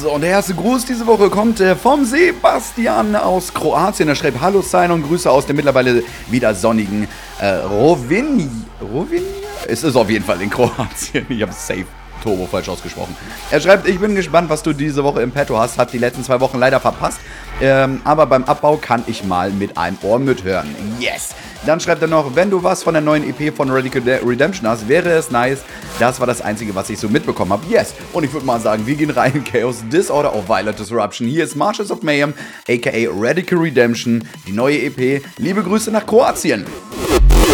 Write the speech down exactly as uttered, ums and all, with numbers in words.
So, und der erste Gruß diese Woche kommt äh, vom Sebastian aus Kroatien. Er schreibt Hallo Sein und Grüße aus dem mittlerweile wieder sonnigen äh, Rovinj. Rovinj? Es ist auf jeden Fall in Kroatien. Ich habe safe Turbo falsch ausgesprochen. Er schreibt, ich bin gespannt, was du diese Woche im Petto hast. Hab die letzten zwei Wochen leider verpasst. Ähm, aber beim Abbau kann ich mal mit einem Ohr mithören. Yes! Dann schreibt er noch, wenn du was von der neuen E P von Radical Redemption hast, wäre es nice. Das war das Einzige, was ich so mitbekommen habe. Yes! Und ich würde mal sagen, wir gehen rein in Chaos Disorder of Violent Disruption. Hier ist Marches of Mayhem, aka Radical Redemption, die neue E P. Liebe Grüße nach Kroatien!